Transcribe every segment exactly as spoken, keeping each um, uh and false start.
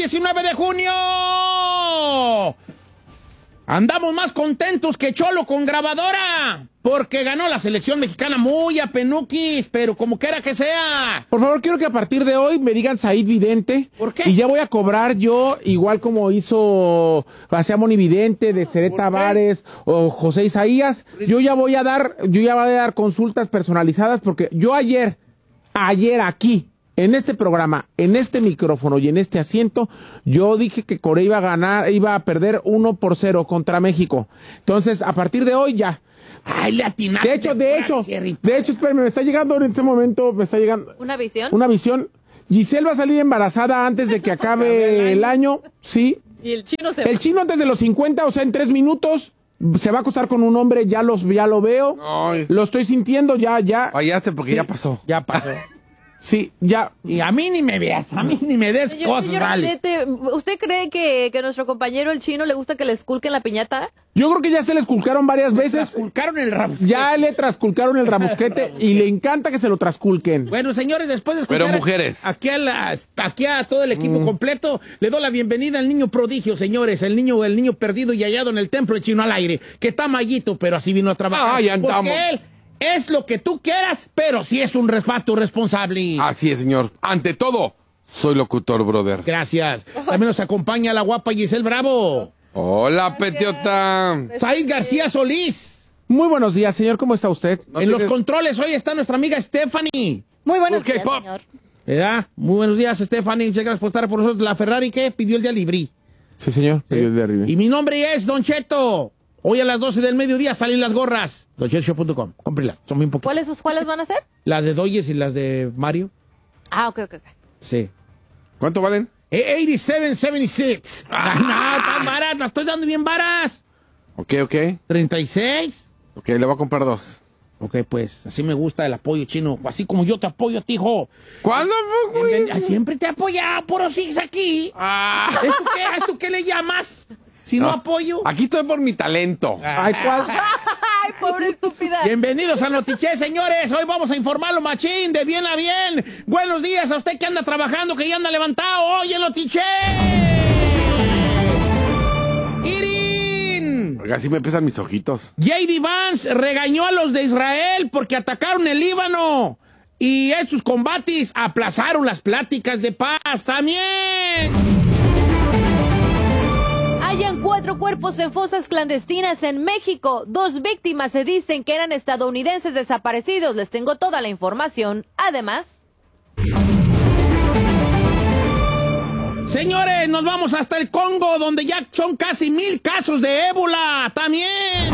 diecinueve de junio. Andamos más contentos que Cholo con grabadora, porque ganó la selección mexicana muy a penuquis, pero como quiera que sea. Por favor, quiero que a partir de hoy me digan Said Vidente. ¿Por qué? Y ya voy a cobrar yo, igual como hizo José Moni Vidente, de Ceret Tavares o José Isaías. Yo ya voy a dar, yo ya voy a dar consultas personalizadas, porque yo ayer, ayer aquí, en este programa, en este micrófono y en este asiento, yo dije que Corea iba a ganar, iba a perder uno por cero contra México. Entonces, a partir de hoy ya. Ay, le atinaste. De hecho, de hecho, de hecho, espérame, me está llegando en este momento, me está llegando. ¿Una visión? Una visión. Giselle va a salir embarazada antes de que acabe el año, sí. Y el chino se El chino antes de los cincuenta, o sea, en tres minutos, se va a acostar con un hombre, ya, los, ya lo veo. Ay. Lo estoy sintiendo, ya, ya. Fallaste porque Sí. ya pasó. Ya pasó. Sí, ya. Y a mí ni me veas, a mí ni me des Señor, cosas, señor vale. presidente, ¿usted cree que, que a nuestro compañero el chino le gusta que le esculquen la piñata? Yo creo que ya se le esculcaron varias veces. Trasculcaron el rabusquete. Ya le trasculcaron el rabusquete y le encanta que se lo trasculquen. Bueno, señores, después de escuchar Pero mujeres. Aquí a, las, aquí a todo el equipo completo, le doy la bienvenida al niño prodigio, señores, el niño, el niño perdido y hallado en el templo de Chino al Aire, que está mallito, pero así vino a trabajar. Ah, ya andamos. Porque él es lo que tú quieras, pero sí es un respato responsable. Así es, señor. Ante todo, soy locutor, brother. Gracias. También nos acompaña la guapa Giselle Bravo. Hola, Petiota. Said García Solís. Muy buenos días, señor. ¿Cómo está usted? No En los tienes- controles hoy está nuestra amiga Stephanie. Muy buenos Ok, días, pop. señor. ¿Verdad? Muy buenos días, Stephanie. Muchas gracias por estar por nosotros. La Ferrari, ¿qué? Pidió el día libre. Sí, señor. ¿Eh? Yo de arriba. Y mi nombre es Don Cheto. Hoy a las doce del mediodía salen las gorras. don cheto show punto com. Cómprelas. Son bien poquitas. ¿Cuáles, ¿Cuáles van a ser? Las de Doyes y las de Mario. Ah, ok, ok, ok. Sí. ¿Cuánto valen? ochenta y siete setenta y seis. Ah, no, tan baratas. Las estoy dando bien varas. Ok, ok. treinta y seis. Ok, le voy a comprar dos. Ok, pues, así me gusta el apoyo chino. Así como yo te apoyo a ti, hijo. ¿Cuándo, güey? Bienven- Siempre te he apoyado, puro six aquí. Ah. ¿Esto qué, ¿Esto qué le llamas? Si no, No. apoyo. Aquí estoy por mi talento. Ay, ¿cuál? Ay, pobre estúpida. Bienvenidos a Notiche, señores. Hoy vamos a informarlo, machín, de bien a bien. Buenos días a usted que anda trabajando, que ya anda levantado hoy en Notiche. Irin. Oiga, así me pesan mis ojitos. J D Vance regañó a los de Israel porque atacaron el Líbano. Y estos combates aplazaron las pláticas de paz también. Hallan cuatro cuerpos en fosas clandestinas en México. Dos víctimas se dicen que eran estadounidenses desaparecidos. Les tengo toda la información. Además, Señores, nos vamos hasta el Congo, donde ya son casi mil casos de ébola. También.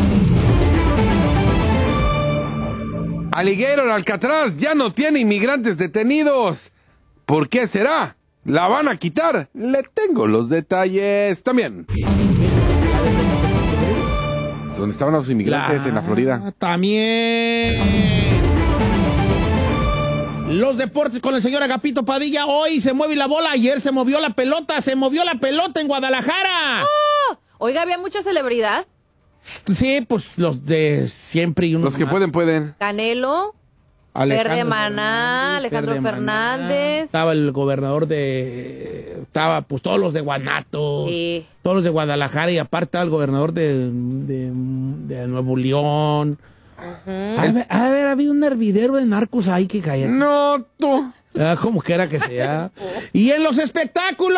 Alligator Alcatraz ya no tiene inmigrantes detenidos. ¿Por qué será? ¿La van a quitar? Le tengo los detalles también. ¿Dónde estaban los inmigrantes? En la Florida. También. Los deportes con el señor Agapito Padilla. Hoy se mueve la bola. Ayer se movió la pelota. Se movió la pelota en Guadalajara. ¡oh! Oiga, había mucha celebridad. Sí, pues los de siempre y unos Los que más. pueden, pueden. Canelo, Alejandro Fer de Maná, Alejandro Fer de Maná. Fernández. Estaba el gobernador de... Estaba, pues, todos los de Guanatos. Sí. Todos los de Guadalajara. Y aparte estaba el gobernador de, de, de Nuevo León. A ver, a ver, había un hervidero de narcos ahí que caía. No, tú. Ah, como quiera que sea. Y en los espectáculos.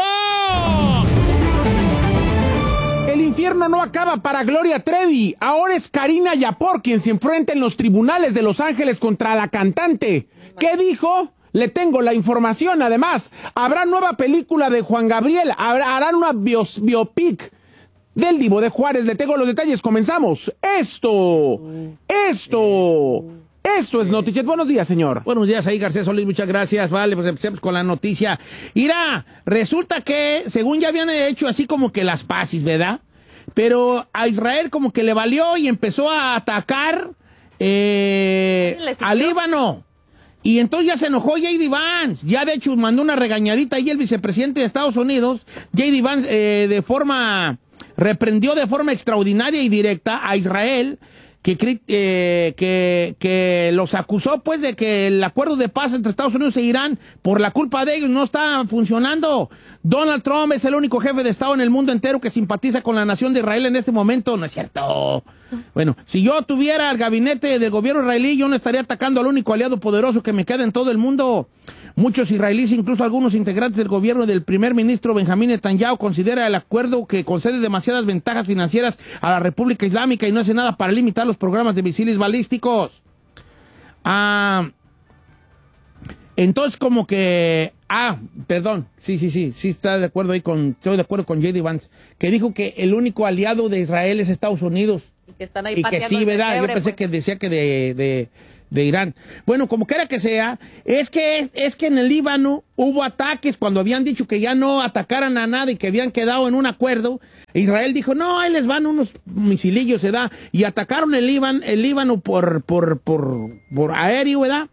El infierno no acaba para Gloria Trevi. Ahora es Karina Yapor quien se enfrenta en los tribunales de Los Ángeles contra la cantante. ¿Qué dijo? Le tengo la información. Además, habrá nueva película de Juan Gabriel. Habrá, harán una bios, biopic del Divo de Juárez. Le tengo los detalles. Comenzamos. Esto, esto, esto es Notichet. Buenos días, señor. Buenos días ahí, García Solís, muchas gracias. Vale, pues empecemos con la noticia. Mira, resulta que, según ya habían hecho así como que las paces, ¿verdad? Pero a Israel como que le valió y empezó a atacar eh, ¿Le sirvió? al Líbano. Y entonces ya se enojó J D Vance. Ya de hecho mandó una regañadita ahí el vicepresidente de Estados Unidos. J D Vance eh, de forma, reprendió de forma extraordinaria y directa a Israel, que, eh, que, que los acusó pues de que el acuerdo de paz entre Estados Unidos e Irán, por la culpa de ellos, no está funcionando. Donald Trump es el único jefe de Estado en el mundo entero que simpatiza con la nación de Israel en este momento. No es cierto. Bueno, si yo tuviera el gabinete del gobierno israelí, yo no estaría atacando al único aliado poderoso que me queda en todo el mundo. Muchos israelíes, incluso algunos integrantes del gobierno del primer ministro Benjamín Netanyahu, considera el acuerdo que concede demasiadas ventajas financieras a la República Islámica y no hace nada para limitar los programas de misiles balísticos. Ah... Entonces, como que, ah, perdón, sí, sí, sí, sí está de acuerdo ahí con, estoy de acuerdo con J D Vance, que dijo que el único aliado de Israel es Estados Unidos. Y que están ahí y que sí, ¿verdad? Yo pensé pues. que decía que de, de, de Irán. Bueno, como quiera que sea, es que, es que en el Líbano hubo ataques cuando habían dicho que ya no atacaran a nada y que habían quedado en un acuerdo. Israel dijo, no, ahí les van unos misilillos, ¿verdad? Y atacaron el Líbano, el Líbano por, por, por, por aéreo, ¿verdad?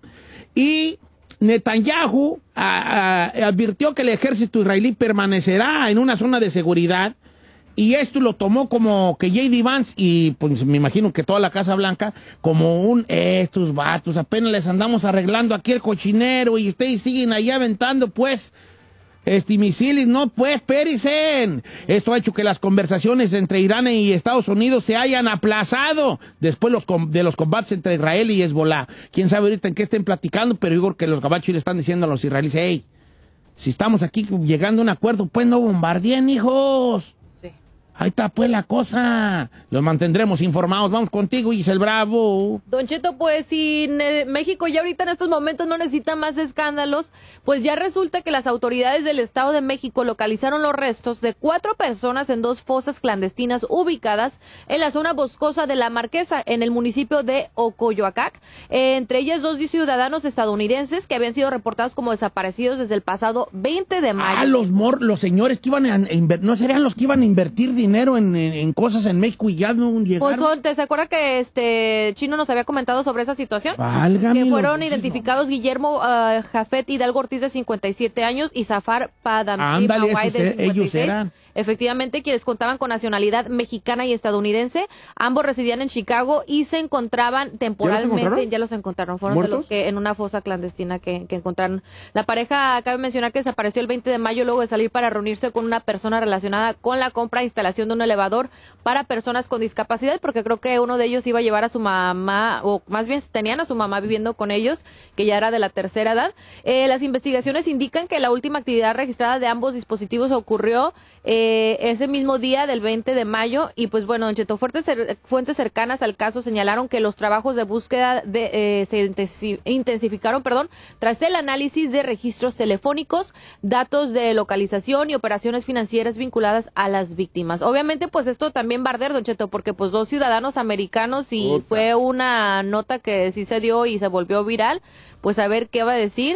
Y Netanyahu a, a, advirtió que el ejército israelí permanecerá en una zona de seguridad y esto lo tomó como que J D Vance y pues me imagino que toda la Casa Blanca como un, estos vatos apenas les andamos arreglando aquí el cochinero y ustedes siguen ahí aventando pues este misiles, no pues, espérense. Esto ha hecho que las conversaciones entre Irán y Estados Unidos se hayan aplazado después los, de los combates entre Israel y Hezbollah. Quién sabe ahorita en qué estén platicando, pero yo creo que los gabachos le están diciendo a los israelíes, hey, si estamos aquí llegando a un acuerdo, pues no bombardeen, hijos. Ahí está pues la cosa. Los mantendremos informados. Vamos contigo, Giselle Bravo. Don Cheto, pues si México ya ahorita en estos momentos no necesita más escándalos, pues ya resulta que las autoridades del Estado de México localizaron los restos de cuatro personas en dos fosas clandestinas ubicadas en la zona boscosa de La Marquesa, en el municipio de Ocoyoacac. Eh, entre ellas dos ciudadanos estadounidenses que habían sido reportados como desaparecidos desde el pasado veinte de mayo. Ah, los, mor los señores que iban a invertir, ¿no serían los que iban a invertir dinero en, en, en cosas en México y ya no llegaron? Pues, ¿te se acuerda que este Chino nos había comentado sobre esa situación? Válgame, que fueron los... identificados Guillermo uh, Jafet Hidalgo Ortiz, de cincuenta y siete años, y Zafar Padamsi Mawai, de cincuenta y seis. Ellos eran. Efectivamente, quienes contaban con nacionalidad mexicana y estadounidense, ambos residían en Chicago y se encontraban temporalmente, ¿ya los encontraron? Ya los encontraron, fueron ¿Muertos? de los que en una fosa clandestina que, que encontraron. La pareja, cabe mencionar que desapareció el veinte de mayo luego de salir para reunirse con una persona relacionada con la compra e instalación de un elevador para personas con discapacidad, porque creo que uno de ellos iba a llevar a su mamá, o más bien tenían a su mamá viviendo con ellos, que ya era de la tercera edad. Eh, las investigaciones indican que la última actividad registrada de ambos dispositivos ocurrió Eh, ese mismo día del veinte de mayo y pues bueno, don Cheto, fuentes, fuentes cercanas al caso señalaron que los trabajos de búsqueda de, eh, se intensificaron perdón, tras el análisis de registros telefónicos, datos de localización y operaciones financieras vinculadas a las víctimas. Obviamente pues esto también va a arder, don Cheto, porque pues dos ciudadanos americanos y Opa. fue una nota que sí se dio y se volvió viral, pues a ver qué va a decir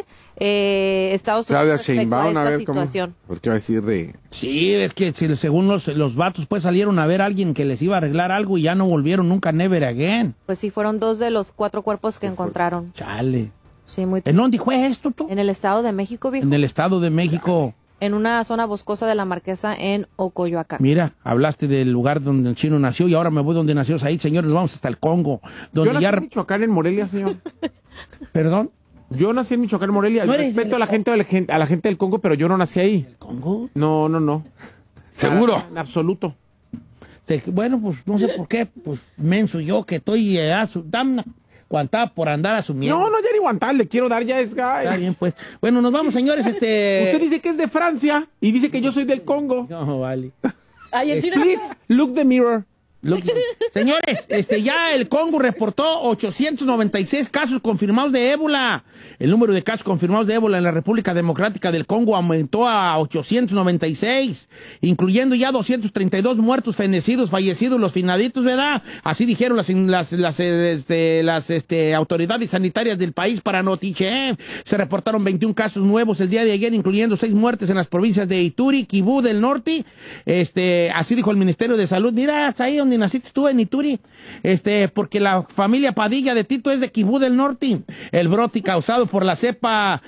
eh, Estados Unidos Claudia respecto Sheinbaum, a esta a ver situación. Cómo, ¿por qué va a decir de...? Sí, es que si, según los, los vatos pues salieron a ver a alguien que les iba a arreglar algo y ya no volvieron nunca, never again. Pues sí, fueron dos de los cuatro cuerpos que encontraron. Chale. Sí, muy ¿En dónde fue esto tú? En el Estado de México, viejo. En el Estado de México. En una zona boscosa de La Marquesa en Ocoyoacac. Mira, hablaste del lugar donde el chino nació y ahora me voy donde nació Said. Señores, vamos hasta el Congo. Donde Yo nací ya... en Michoacán, en Morelia, señor. ¿Perdón? Yo nací en Michoacán, Morelia. ¿No Respeto a la, gente, a la gente del Congo, pero yo no nací ahí. ¿El Congo? No, no, no. ¿Seguro? En absoluto. Te, bueno, pues no sé por qué, pues menso yo que estoy eh, asu, dame aguantada por andar asumiendo. No, no, ya ni aguantar, le quiero dar ya es... Ay. Está bien, pues. Bueno, nos vamos, señores, este... Usted dice que es de Francia y dice que yo soy del Congo. No, vale. Ay, el chino... Please, look the mirror. Lo que, señores, este ya el Congo reportó ochocientos noventa y seis casos confirmados de ébola. El número de casos confirmados de ébola en la República Democrática del Congo aumentó a ochocientos noventa y seis, incluyendo ya doscientos treinta y dos muertos, fenecidos, fallecidos, los finaditos, ¿verdad? Así dijeron las las las, este, las este, autoridades sanitarias del país para Notiche. Se reportaron veintiún casos nuevos el día de ayer, incluyendo seis muertes en las provincias de Ituri, Kibú del Norte. Este, así dijo el Ministerio de Salud. Mira, hasta ahí donde naciste tú, en Ituri, este, porque la familia Padilla de Tito es de Kibú del Norte. El brote causado por la cepa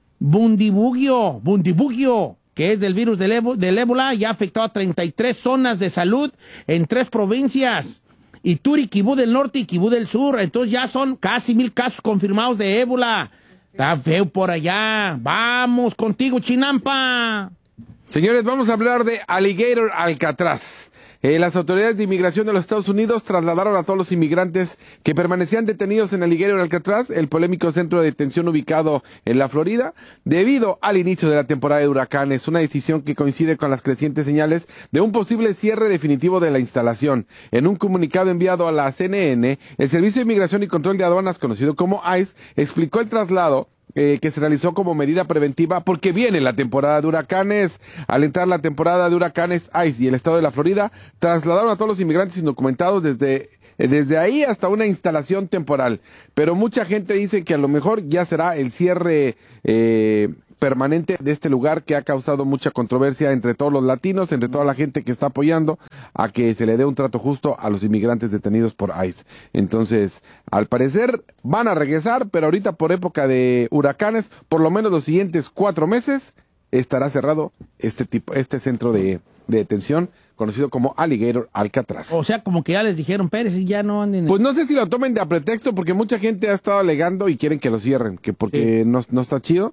Bundibugyo, Bundibugyo, que es del virus del, ébola, del ébola, ya afectó a treinta y tres zonas de salud en tres provincias. Ituri, Quibú del Norte y Quibú del Sur. Entonces ya son casi mil casos confirmados de ébola. Está feo por allá. Vamos contigo, Chinampa. Señores, vamos a hablar de Alligator Alcatraz. Eh, las autoridades de inmigración de los Estados Unidos trasladaron a todos los inmigrantes que permanecían detenidos en Alligator Alcatraz, el polémico centro de detención ubicado en la Florida, debido al inicio de la temporada de huracanes, una decisión que coincide con las crecientes señales de un posible cierre definitivo de la instalación. En un comunicado enviado a la C N N, el Servicio de Inmigración y Control de Aduanas, conocido como ICE, explicó el traslado Eh, que se realizó como medida preventiva porque viene la temporada de huracanes. Al entrar la temporada de huracanes, ICE y el estado de la Florida trasladaron a todos los inmigrantes indocumentados desde, eh, desde ahí hasta una instalación temporal. Pero mucha gente dice que a lo mejor ya será el cierre eh, permanente de este lugar, que ha causado mucha controversia entre todos los latinos, entre toda la gente que está apoyando a que se le dé un trato justo a los inmigrantes detenidos por ICE. Entonces, al parecer van a regresar, pero ahorita por época de huracanes, por lo menos los siguientes cuatro meses, estará cerrado este tipo, este centro de, de detención, conocido como Alligator Alcatraz. O sea, como que ya les dijeron, Pérez, y ya no anden... Pues no sé si lo tomen de a pretexto, porque mucha gente ha estado alegando y quieren que lo cierren, que porque sí. no, no está chido.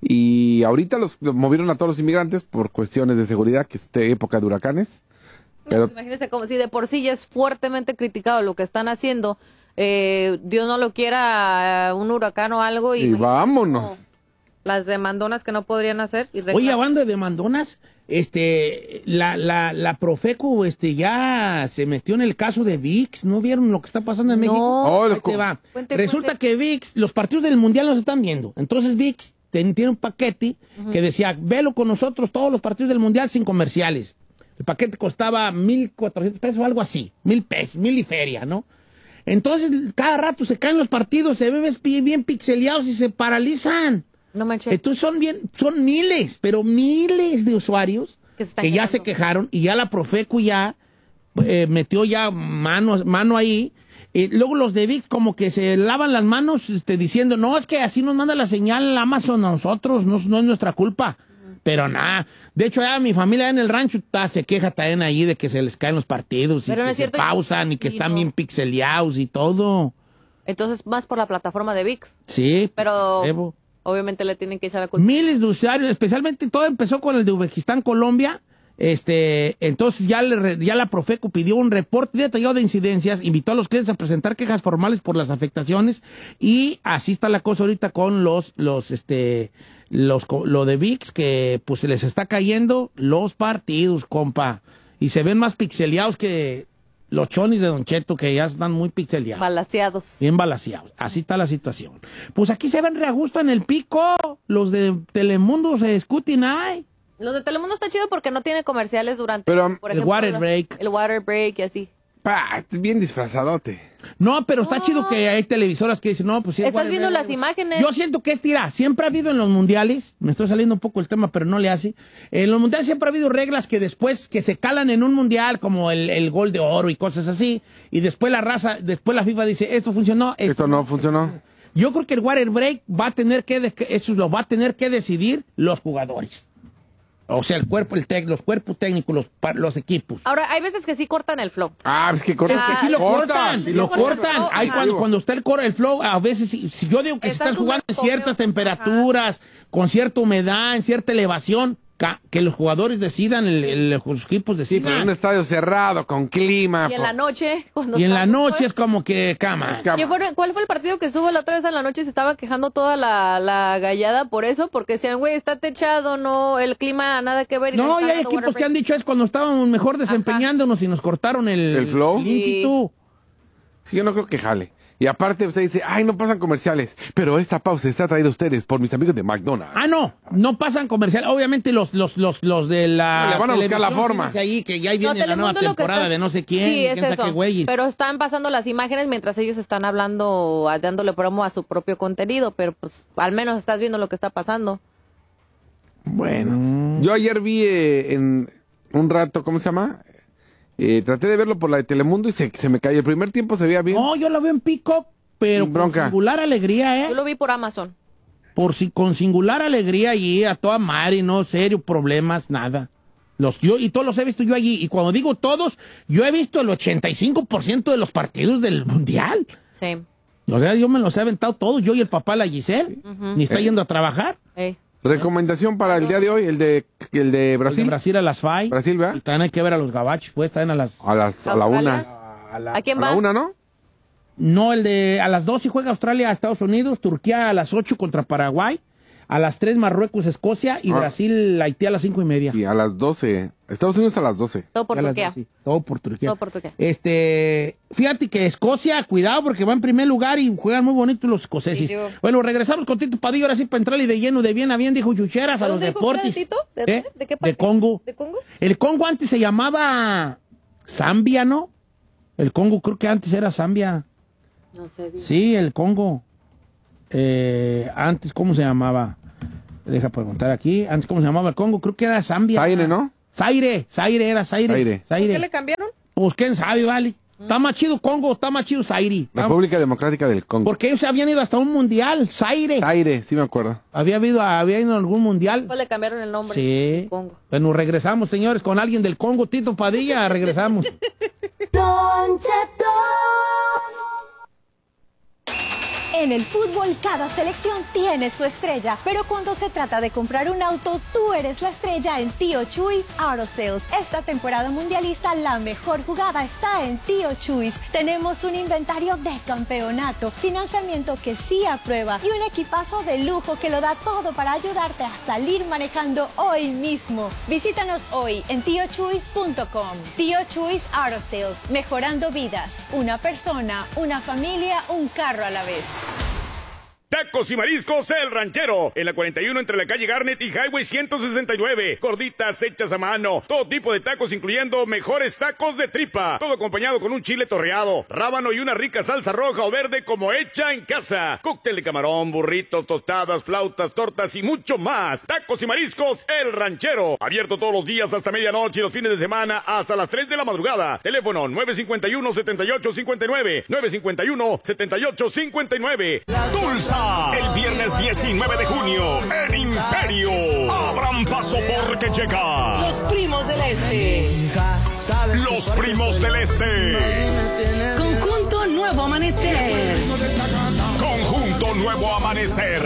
Y ahorita los, los movieron a todos los inmigrantes por cuestiones de seguridad, que es época de huracanes. Pero... Imagínense como si de por sí ya es fuertemente criticado lo que están haciendo. Eh, Dios no lo quiera, un huracán o algo. Y, y vámonos. Las demandonas que no podrían hacer. Y Oye, hablando de demandonas, este, la, la, la Profeco, este, ya se metió en el caso de V I X. ¿No vieron lo que está pasando en no. México? Oh, Ahí te va. Cuente, Resulta cuente. que V I X, los partidos del Mundial no se están viendo. Entonces V I X ten, tiene un paquete uh-huh. que decía, velo con nosotros todos los partidos del Mundial sin comerciales. El paquete costaba mil cuatrocientos pesos o algo así. Mil pesos, mil y feria, ¿no? Entonces, cada rato se caen los partidos, se ven bien pixeleados y se paralizan. No manches. Entonces son bien, son miles, pero miles de usuarios que, que ya se quejaron y ya la Profeco ya eh, metió ya mano, mano ahí. Y luego los de V I X como que se lavan las manos este, diciendo, no, es que así nos manda la señal Amazon a nosotros, no, no es nuestra culpa. Uh-huh. Pero nada. De hecho, ya mi familia en el rancho ta, se queja también ahí de que se les caen los partidos pero y no que es cierto, se pausan y que sí, están no. bien pixeleados y todo. Entonces, más por la plataforma de V I X. Sí. Pero... Evo. Obviamente le tienen que echar la culpa. Miles de usuarios, especialmente todo empezó con el de Uzbekistán, Colombia. Este, entonces ya, le, ya la Profeco pidió un reporte detallado de incidencias, invitó a los clientes a presentar quejas formales por las afectaciones y así está la cosa ahorita con los, los, este, los, lo de V I X, que pues se les está cayendo los partidos, compa, y se ven más pixeleados que los chonis de Don Cheto, que ya están muy pixeleados. Balaseados. Bien balaseados. Así está la situación. Pues aquí se ven re a gusto en el pico. Los de Telemundo se discuten ahí. Los de Telemundo está chido porque no tiene comerciales durante... Pero por el ejemplo, water los, break. El water break y así. Pa, bien disfrazadote. No, pero está oh. chido que hay televisoras que dicen, no, pues... Sí, estás viendo las imágenes. Yo siento que es tira. Siempre ha habido en los mundiales, me estoy saliendo un poco el tema, pero no le hace. En los mundiales siempre ha habido reglas que después, que se calan en un mundial, como el, el gol de oro y cosas así, y después la raza, después la FIFA dice, esto funcionó, esto, esto no funcionó. Yo creo que el water break va a tener que, eso lo va a tener que decidir los jugadores. O sea, el cuerpo, el tec, los cuerpos técnicos, los, los equipos. Ahora, hay veces que sí cortan el flow. Ah, es que cortan. Es que sí lo cortan, sí lo cortan. cortan. Hay cuando, cuando está el, el flow, a veces, si, si yo digo que si estás jugando en ciertas temperaturas, ajá, con cierta humedad, en cierta elevación, que los jugadores decidan, el, el, los equipos decidan. Sí, pero en un estadio cerrado, con clima. Y en pues. la noche. Cuando y en la noche fue... es como que cama. Fue, ¿Cuál fue el partido que estuvo la otra vez en la noche y se estaba quejando toda la, la gallada por eso? Porque decían, güey, está techado, no, el clima nada que ver. Y no, y hay equipos que han dicho es cuando estábamos mejor desempeñándonos, ajá, y nos cortaron el, ¿El flow? El ímpetu. Sí. sí, yo no creo que jale. Y aparte usted dice, ay, no pasan comerciales, pero esta pausa está traída a ustedes por mis amigos de McDonald's. Ah, no, no pasan comerciales. Obviamente los los los los de la... No, le van a buscar la forma. Ahí, que ya viene no, la nueva temporada está... de no sé quién, sí, quién sabe güeyes. Pero están pasando las imágenes mientras ellos están hablando, dándole promo a su propio contenido, pero pues al menos estás viendo lo que está pasando. Bueno, mm. yo ayer vi eh, en un rato, ¿cómo se llama? Eh, traté de verlo por la de Telemundo y se, se me cayó. El primer tiempo se veía bien. No, yo lo veo en Peacock, pero con singular alegría, ¿eh? Yo lo vi por Amazon. Por si con singular alegría y a toda madre, no serio, problemas, nada. Los, yo, y todos los he visto yo allí. Y cuando digo todos, yo he visto el ochenta y cinco por ciento de los partidos del Mundial. Sí. O sea, yo me los he aventado todos, yo y el papá, la Giselle. Uh-huh. Ni está yendo a trabajar. Hey. Recomendación para el día de hoy, el de el de Brasil. El de Brasil a las five. Brasil, ¿verdad? Y también hay que ver a los gabachos, pues, también a las... A las, a la una. ¿A, la, ¿A quién va? A la una, ¿no? No, el de a las dos y juega Australia a Estados Unidos, Turquía a las ocho contra Paraguay. A las tres, Marruecos, Escocia, y ah. Brasil, Haití a las cinco y media. Y a las doce. Estados Unidos a las doce. Todo por Turquía. doce, todo por Turquía. Todo por Turquía. Este, fíjate que Escocia, cuidado, porque va en primer lugar y juegan muy bonito los escoceses. Sí, bueno, regresamos con Tito Padilla, ahora sí para entrarle de lleno, de bien a bien, dijo Chucheras, a los deportes. ¿De, ¿Eh? ¿De qué parte? De Congo. ¿De Congo? El Congo antes se llamaba Zambia, ¿no? El Congo creo que antes era Zambia. No sé. Bien. Sí, el Congo. Eh, antes, ¿cómo se llamaba? Deja preguntar aquí. Antes, ¿cómo se llamaba el Congo? Creo que era Zambia. Zaire, ¿no? Zaire, Zaire, era Zaire. Zaire. ¿Por qué le cambiaron? Pues quién sabe, vale. Mm. Está más chido Congo, está más chido Zaire. República Democrática del Congo. Porque ellos habían ido hasta un mundial, Zaire. Zaire, sí me acuerdo. Había habido, había ido a algún mundial. Pues le cambiaron el nombre. Sí. Congo. Bueno, regresamos, señores, con alguien del Congo, Tito Padilla, regresamos. Don Cheto. En el fútbol, cada selección tiene su estrella, pero cuando se trata de comprar un auto, tú eres la estrella en Tío Chuys Auto Sales. Esta temporada mundialista, la mejor jugada está en Tío Chuys. Tenemos un inventario de campeonato, financiamiento que sí aprueba y un equipazo de lujo que lo da todo para ayudarte a salir manejando hoy mismo. Visítanos hoy en tío chuys punto com. Tío Chuys Auto Sales, mejorando vidas. Una persona, una familia, un carro a la vez. Tacos y mariscos El Ranchero, en la cuarenta y uno entre la calle Garnet y Highway ciento sesenta y nueve. Gorditas hechas a mano, todo tipo de tacos incluyendo mejores tacos de tripa, todo acompañado con un chile torreado, rábano y una rica salsa roja o verde como hecha en casa. Cóctel de camarón, burritos, tostadas, flautas, tortas y mucho más. Tacos y mariscos El Ranchero, abierto todos los días hasta medianoche y los fines de semana hasta las tres de la madrugada. Teléfono nueve cinco uno, siete ocho cinco nueve, nueve cinco uno, siete ocho cinco nueve. Tulsa. El viernes diecinueve de junio en Imperio. Abran paso porque llega Los Primos del Este. Los Primos del Este. Conjunto Nuevo Amanecer. Conjunto Nuevo Amanecer.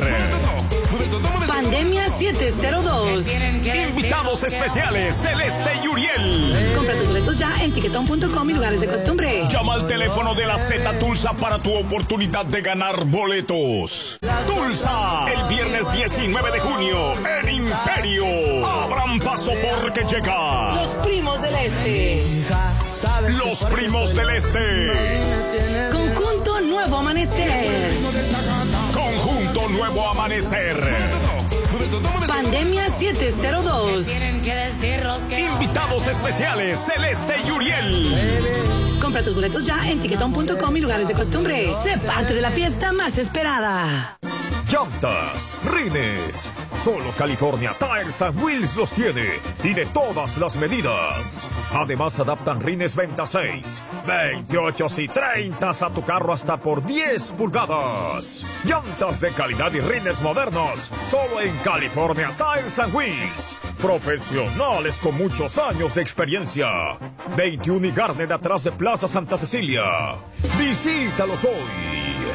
Pandemia siete cero dos. Invitados especiales Celeste y Uriel. Compra tus boletos ya en tiquetón punto com y lugares de costumbre. Llama al teléfono de la Z Tulsa para tu oportunidad de ganar boletos. Tulsa, el viernes diecinueve de junio en Imperio. Abran paso porque llega Los Primos del Este. Los Primos del Este. Conjunto Nuevo Amanecer. Conjunto Nuevo Amanecer. Pandemia siete cero dos. Invitados especiales Celeste y Uriel. Compra tus boletos ya en tiquetón punto com y lugares de costumbre. Sé parte de la fiesta más esperada. Llantas, rines. Solo California Tires and Wheels los tiene y de todas las medidas. Además adaptan rines veinte seis, veintiocho y treinta a tu carro hasta por diez pulgadas. Llantas de calidad y rines modernos. Solo en California Tires and Wheels. Profesionales con muchos años de experiencia. veintiuno y Garnet atrás de Plaza Santa Cecilia. Visítalos hoy.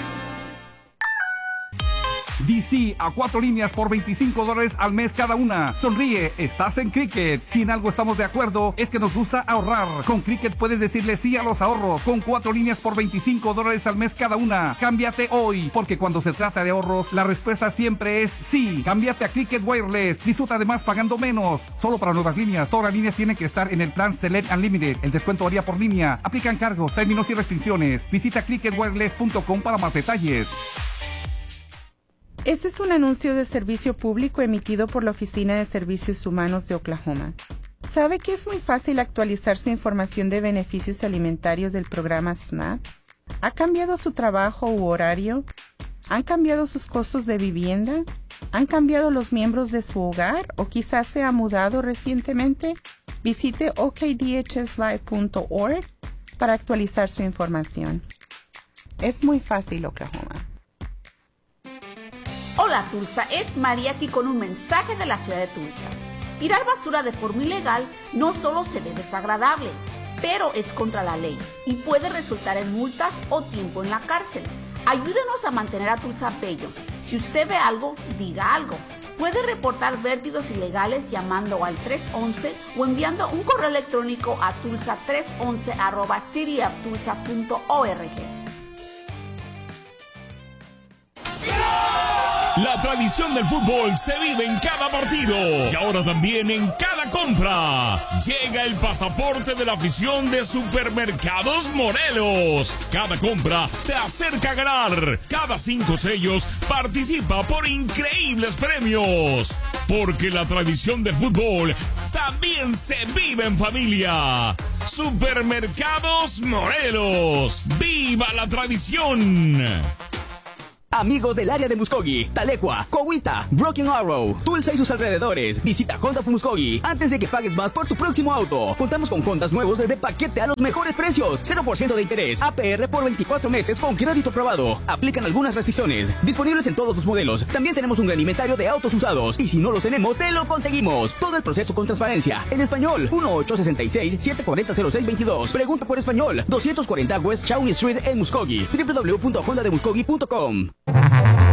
D C a cuatro líneas por veinticinco dólares al mes cada una. Sonríe, estás en Cricket. Si en algo estamos de acuerdo, es que nos gusta ahorrar. Con Cricket puedes decirle sí a los ahorros. Con cuatro líneas por veinticinco dólares al mes cada una. Cámbiate hoy, porque cuando se trata de ahorros, la respuesta siempre es sí. Cámbiate a Cricket Wireless. Disfruta además pagando menos. Solo para nuevas líneas. Todas las líneas tienen que estar en el plan Select Unlimited. El descuento varía por línea. Aplican cargos, términos y restricciones. Visita cricket wireless punto com para más detalles. Este es un anuncio de servicio público emitido por la Oficina de Servicios Humanos de Oklahoma. ¿Sabe que es muy fácil actualizar su información de beneficios alimentarios del programa SNAP? ¿Ha cambiado su trabajo u horario? ¿Han cambiado sus costos de vivienda? ¿Han cambiado los miembros de su hogar o quizás se ha mudado recientemente? Visite o k d h s live punto org para actualizar su información. Es muy fácil, Oklahoma. Hola Tulsa, es María aquí con un mensaje de la ciudad de Tulsa. Tirar basura de forma ilegal no solo se ve desagradable, pero es contra la ley y puede resultar en multas o tiempo en la cárcel. Ayúdenos a mantener a Tulsa bello. Si usted ve algo, diga algo. Puede reportar vertidos ilegales llamando al tres once o enviando un correo electrónico a tulsa tres once arroba city of tulsa punto org. La tradición del fútbol se vive en cada partido y ahora también en cada compra. Llega el pasaporte de la afición de Supermercados Morelos. Cada compra te acerca a ganar. Cada cinco sellos participa por increíbles premios. Porque la tradición del fútbol también se vive en familia. Supermercados Morelos. ¡Viva la tradición! Amigos del área de Muskogee, Tahlequah, Cowita, Broken Arrow, Tulsa y sus alrededores, visita Honda of Muskogee antes de que pagues más por tu próximo auto. Contamos con Hondas nuevos de paquete a los mejores precios, cero por ciento de interés, A P R por veinticuatro meses con crédito aprobado. Aplican algunas restricciones, disponibles en todos los modelos. También tenemos un gran inventario de autos usados y si no los tenemos, te lo conseguimos. Todo el proceso con transparencia. En español, uno ocho seis seis, siete cuatro cero, cero seis dos dos. Pregunta por español, doscientos cuarenta West Shawnee Street en Muskogee, w w w punto honda de muskogee punto com.